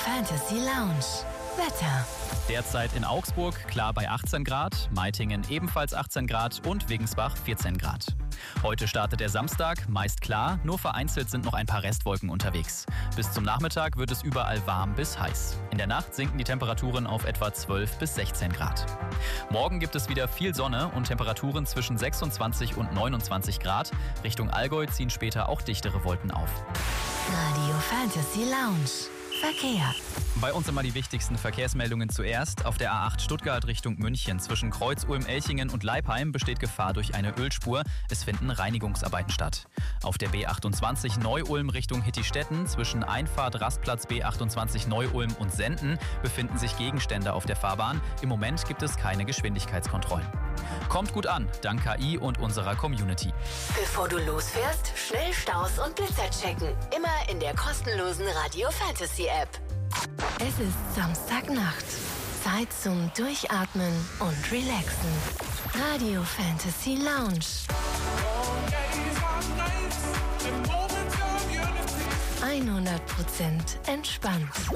Fantasy Lounge. Wetter. Derzeit in Augsburg klar bei 18 Grad, Meitingen ebenfalls 18 Grad und Wiggensbach 14 Grad. Heute startet der Samstag, meist klar, nur vereinzelt sind noch ein paar Restwolken unterwegs. Bis zum Nachmittag wird es überall warm bis heiß. In der Nacht sinken die Temperaturen auf etwa 12 bis 16 Grad. Morgen gibt es wieder viel Sonne und Temperaturen zwischen 26 und 29 Grad. Richtung Allgäu ziehen später auch dichtere Wolken auf. Radio Fantasy Lounge. Verkehr. Bei uns immer die wichtigsten Verkehrsmeldungen zuerst. Auf der A8 Stuttgart Richtung München zwischen Kreuz-Ulm-Elchingen und Leipheim besteht Gefahr durch eine Ölspur. Es finden Reinigungsarbeiten statt. Auf der B28 Neu-Ulm Richtung Hittistetten zwischen Einfahrt Rastplatz B28 Neu-Ulm und Senden befinden sich Gegenstände auf der Fahrbahn. Im Moment gibt es keine Geschwindigkeitskontrollen. Kommt gut an, dank KI und unserer Community. Bevor du losfährst, schnell Staus und Blitzer checken. Immer in der kostenlosen Radio Fantasy App. Es ist Samstagnacht. Zeit zum Durchatmen und Relaxen. Radio Fantasy Lounge. 100% entspannt.